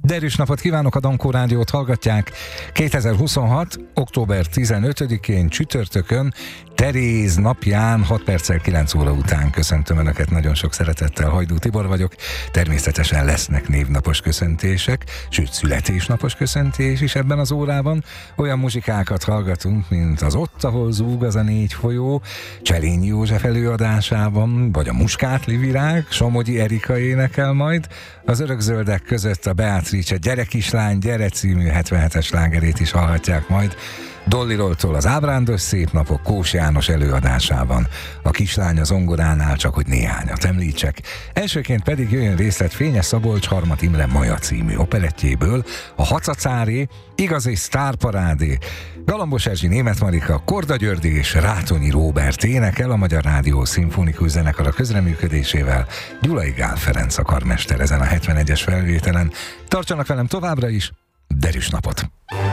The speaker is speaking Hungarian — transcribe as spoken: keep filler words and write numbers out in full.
Derűs napot kívánok, a Dankó Rádiót hallgatják. kétezer-huszonhat. október tizenötödikén csütörtökön, Teréz napján, hat perccel kilenc óra után köszöntöm Önöket nagyon sok szeretettel. Hajdú Tibor vagyok. Természetesen lesznek névnapos köszöntések, sőt születésnapos köszöntés is ebben az órában. Olyan muzsikákat hallgatunk, mint az Ott, ahol zúg az a négy folyó, Cselényi József előadásában, vagy a Muskátli virág, Somogyi Erika énekel majd. Az Örökzöldek között a Beatrice Gyere kislány, gyere című hetvenhetes slágerét is hallhatják majd. Dolly Rolltól az Ábrándos szép napok Kós János előadásában. A kislány a zongoránál, csak hogy néhányat említsek. Elsőként pedig jöjjön részlet Fényes Szabolcs Harmat Imre Maja című operettjéből, a Hacacáré, igazi sztárparádé. Galambos Erzsi, Németh Marika, Korda Györgyi és Rátonyi Róbert énekel, a Magyar Rádió Szimfonikus Zenekara közreműködésével. Gyulai Gál Ferenc a karmester ezen a hetvenegyes felvételen. Tartsanak velem továbbra is, derűs napot!